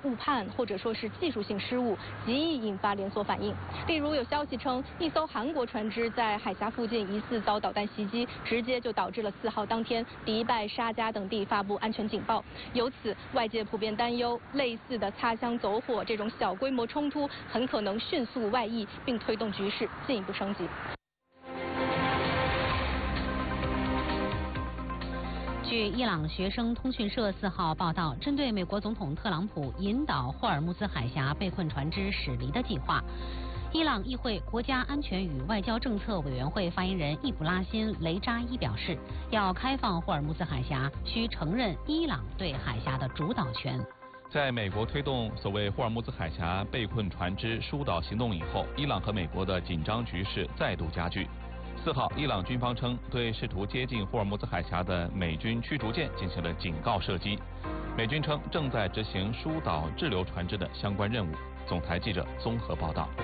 误判或者说是技术性失误，极易引发连锁反应。例如有消息称，一艘韩国船只在海峡附近疑似遭导弹袭击，直接就导致了4号当天迪拜、沙迦等地发布安全警报。由此，外界普遍担忧，类似的擦枪走火这种小规模冲突很可能迅速外溢，并推动局势进一步升级。 据伊朗学生通讯社4号报道，针对美国总统特朗普引导霍尔木兹海峡被困船只驶离的计划，伊朗议会国家安全与外交政策委员会发言人易卜拉欣·雷扎伊表示，要开放霍尔木兹海峡，需承认伊朗对海峡的主导权。 在美国推动所谓霍尔木兹海峡被困船只疏导行动以后，伊朗和美国的紧张局势再度加剧。4号，伊朗军方称对试图接近霍尔木兹海峡的美军驱逐舰进行了警告射击。美军称正在执行疏导滞留船只的相关任务。总台记者综合报道。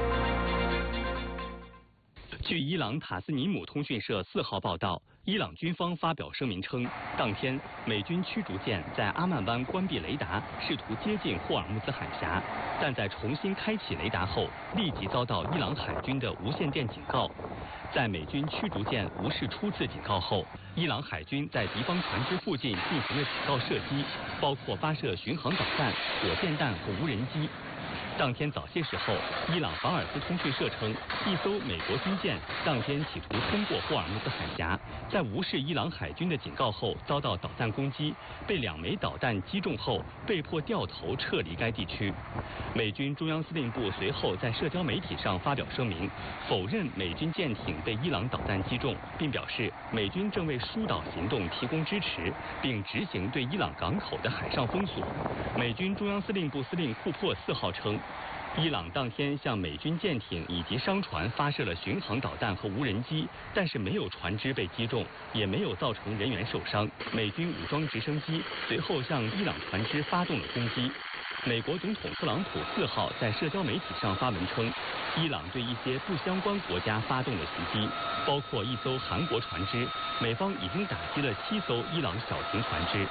据伊朗塔斯尼姆通讯社4号报道，伊朗军方发表声明称，当天美军驱逐舰在阿曼湾关闭雷达，试图接近霍尔木兹海峡，但在重新开启雷达后，立即遭到伊朗海军的无线电警告。在美军驱逐舰无视初次警告后，伊朗海军在敌方船只附近进行了警告射击，包括发射巡航导弹、火箭弹和无人机。当天早些时候，伊朗法尔斯通讯社称，一艘美国军舰当天企图通过霍尔木兹海峡，在无视伊朗海军的警告后遭到导弹攻击，被2枚导弹击中后被迫掉头撤离该地区。美军中央司令部随后在社交媒体上发表声明，否认美军舰艇被伊朗导弹击中，并表示美军正为疏导行动提供支持，并执行对伊朗港口的海上封锁。美军中央司令部司令库珀4号称，伊朗当天向美军舰艇以及商船发射了巡航导弹和无人机，但是没有船只被击中，也没有造成人员受伤。美军武装直升机随后向伊朗船只发动了攻击。美国总统特朗普4号在社交媒体上发文称，伊朗对一些不相关国家发动了袭击，包括一艘韩国船只，美方已经打击了7艘伊朗小型船只。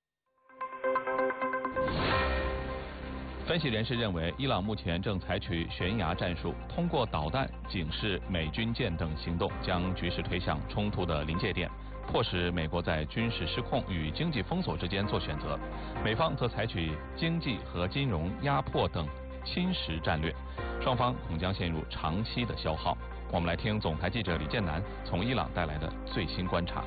分析人士认为，伊朗目前正采取悬崖战术，通过导弹警示美军舰等行动，将局势推向冲突的临界点，迫使美国在军事失控与经济封锁之间做选择。美方则采取经济和金融压迫等侵蚀战略，双方恐将陷入长期的消耗。我们来听总台记者李建南从伊朗带来的最新观察。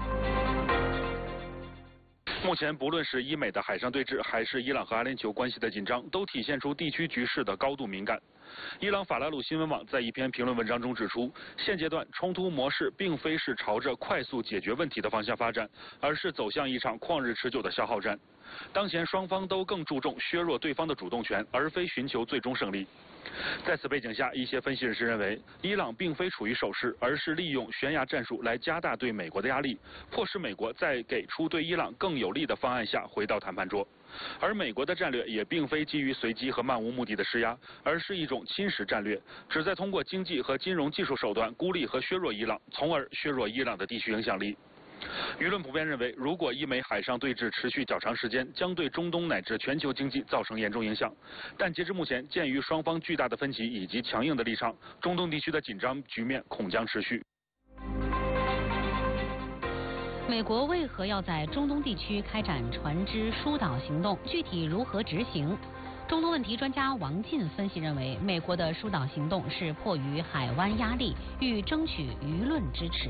目前，不论是伊美的海上对峙，还是伊朗和阿联酋关系的紧张，都体现出地区局势的高度敏感。伊朗法拉鲁新闻网在一篇评论文章中指出，现阶段冲突模式并非是朝着快速解决问题的方向发展，而是走向一场旷日持久的消耗战。当前双方都更注重削弱对方的主动权，而非寻求最终胜利。在此背景下，一些分析人士认为，伊朗并非处于守势，而是利用悬崖战术来加大对美国的压力，迫使美国在给出对伊朗更有利的方案下回到谈判桌。而美国的战略也并非基于随机和漫无目的的施压，而是一种侵蚀战略，旨在通过经济和金融技术手段孤立和削弱伊朗，从而削弱伊朗的地区影响力。舆论普遍认为，如果伊美海上对峙持续较长时间，将对中东乃至全球经济造成严重影响。但截至目前，鉴于双方巨大的分歧以及强硬的立场，中东地区的紧张局面恐将持续。 美国为何要在中东地区开展船只疏导行动？具体如何执行？中东问题专家王进分析认为，美国的疏导行动是迫于海湾压力，欲争取舆论支持。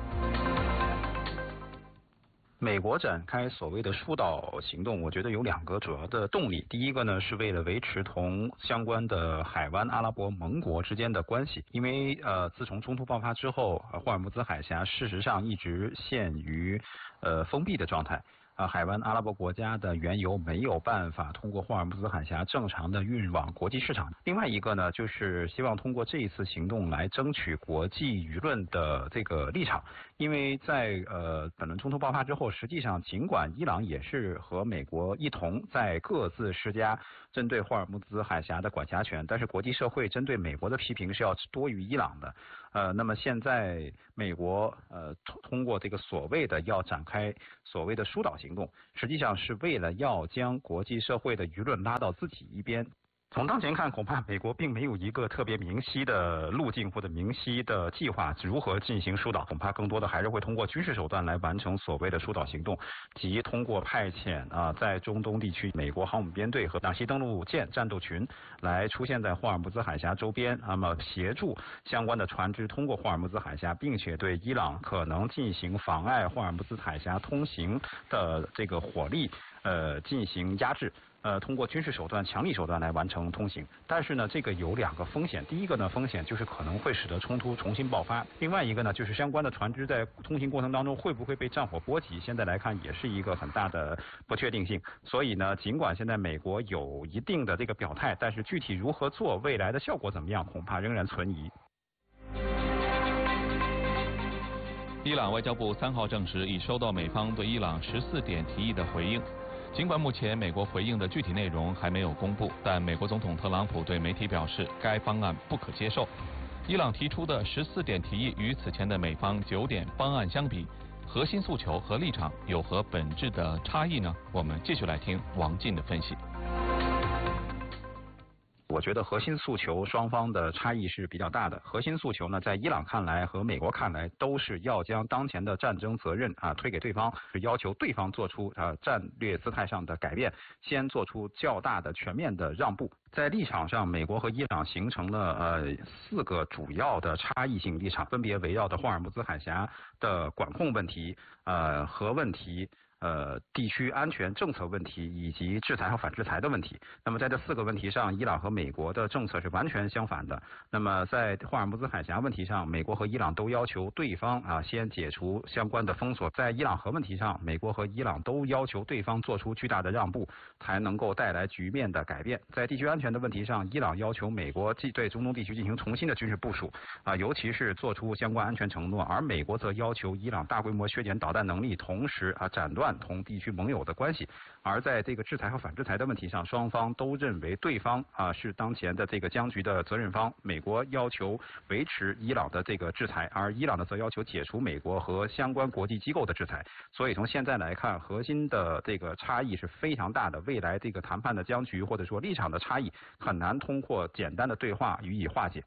美国展开所谓的疏导行动，我觉得有2个主要的动力。第一个呢，是为了维持同相关的海湾阿拉伯盟国之间的关系，因为自从冲突爆发之后，霍尔木兹海峡事实上一直陷于封闭的状态。海湾阿拉伯国家的原油没有办法通过霍尔木兹海峡正常的运往国际市场。另外一个呢，就是希望通过这一次行动来争取国际舆论的这个立场。因为在本轮冲突爆发之后，实际上尽管伊朗也是和美国一同在各自施加针对霍尔木兹海峡的管辖权，但是国际社会针对美国的批评是要多于伊朗的。 那么现在美国通过这个所谓的要展开所谓的疏导行动，实际上是为了要将国际社会的舆论拉到自己一边。从当前看，恐怕美国并没有一个特别明晰的路径或者明晰的计划如何进行疏导，恐怕更多的还是会通过军事手段来完成所谓的疏导行动，即通过派遣在中东地区美国航母编队和纳西登陆舰战斗群来出现在霍尔木兹海峡周边，那么协助相关的船只通过霍尔木兹海峡，并且对伊朗可能进行妨碍霍尔木兹海峡通行的这个火力进行压制。通过军事手段、强力手段来完成通行，但是呢，这个有2个风险。第一个呢，风险就是可能会使得冲突重新爆发；另外一个呢，就是相关的船只在通行过程当中会不会被战火波及，现在来看也是一个很大的不确定性。所以呢，尽管现在美国有一定的这个表态，但是具体如何做，未来的效果怎么样，恐怕仍然存疑。 伊朗外交部3号证实，已收到美方对伊朗14点提议的回应。尽管目前美国回应的具体内容还没有公布，但美国总统特朗普对媒体表示，该方案不可接受。伊朗提出的14点提议与此前的美方9点方案相比，核心诉求和立场有何本质的差异呢？我们继续来听王进的分析。 我觉得核心诉求双方的差异是比较大的。核心诉求呢，在伊朗看来和美国看来都是要将当前的战争责任推给对方，是要求对方做出战略姿态上的改变，先做出较大的全面的让步。在立场上，美国和伊朗形成了4个主要的差异性立场，分别围绕着霍尔木兹海峡的管控问题、核问题。地区安全政策问题以及制裁和反制裁的问题。那么在这4个问题上，伊朗和美国的政策是完全相反的。那么在霍尔木兹海峡问题上，美国和伊朗都要求对方先解除相关的封锁。在伊朗核问题上，美国和伊朗都要求对方做出巨大的让步，才能够带来局面的改变。在地区安全的问题上，伊朗要求美国对中东地区进行重新的军事部署尤其是做出相关安全承诺，而美国则要求伊朗大规模削减导弹能力，同时斩断同地区盟友的关系。而在这个制裁和反制裁的问题上，双方都认为对方是当前的这个僵局的责任方。美国要求维持伊朗的这个制裁，而伊朗呢则要求解除美国和相关国际机构的制裁。所以从现在来看，核心的这个差异是非常大的。未来这个谈判的僵局或者说立场的差异，很难通过简单的对话予以化解。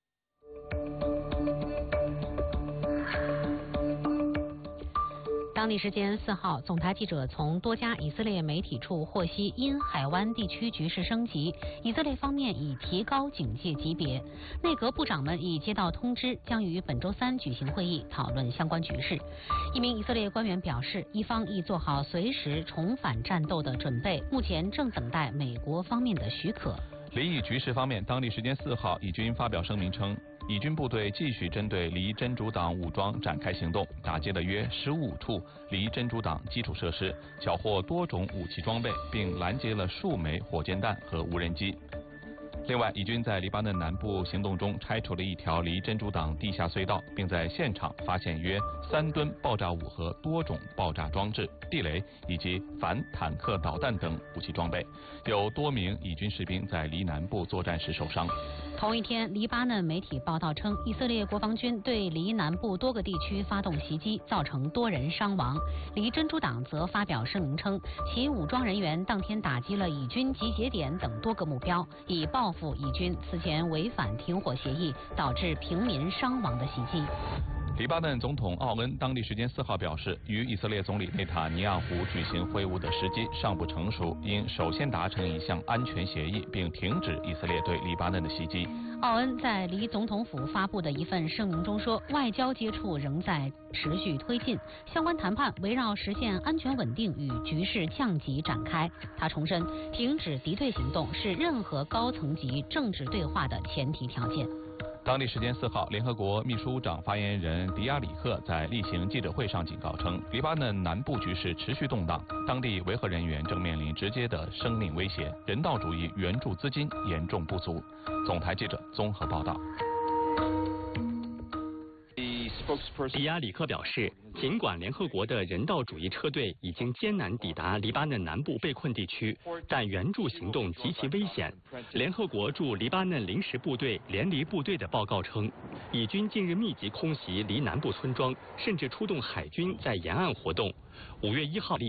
当地时间4号，总台记者从多家以色列媒体处获悉，因海湾地区局势升级，以色列方面已提高警戒级别。内阁部长们已接到通知，将于本周3举行会议，讨论相关局势。一名以色列官员表示，伊方已做好随时重返战斗的准备，目前正等待美国方面的许可。 离以局势方面，当地时间4号，以军发表声明称，以军部队继续针对离真主党武装展开行动，打击了约15处离真主党基础设施，缴获多种武器装备，并拦截了数枚火箭弹和无人机。另外，以军在黎巴嫩南部行动中拆除了一条离真主党地下隧道，并在现场发现约3吨爆炸物和多种爆炸装置、地雷以及反坦克导弹等武器装备。有多名以军士兵在黎南部作战时受伤。 同一天，黎巴嫩媒体报道称，以色列国防军对黎南部多个地区发动袭击，造成多人伤亡。黎真主党则发表声明称，其武装人员当天打击了以军集结点等多个目标，以报复以军此前违反停火协议，导致平民伤亡的袭击。 黎巴嫩总统奥恩当地时间4号表示，与以色列总理内塔尼亚胡举行会晤的时机尚不成熟，应首先达成一项安全协议，并停止以色列对黎巴嫩的袭击。 奥恩在黎总统府发布的一份声明中说，外交接触仍在持续推进，相关谈判围绕实现安全稳定与局势降级展开。他重申，停止敌对行动是任何高层级政治对话的前提条件。 当地时间4号，联合国秘书长发言人迪亚里克在例行记者会上警告称，黎巴嫩南部局势持续动荡，当地维和人员正面临直接的生命威胁，人道主义援助资金严重不足。总台记者综合报道。 迪亚里克表示，尽管联合国的人道主义车队已经艰难抵达黎巴嫩南部被困地区，但援助行动极其危险。联合国驻黎巴嫩临时部队联黎部队的报告称，以军近日密集空袭黎南部村庄，甚至出动海军在沿岸活动。5月1号。